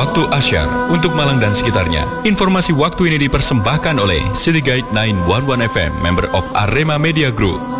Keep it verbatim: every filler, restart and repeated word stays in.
Waktu Asyar untuk Malang dan sekitarnya. Informasi waktu ini dipersembahkan oleh City Guide sembilan satu satu F M, member of Arema Media Group.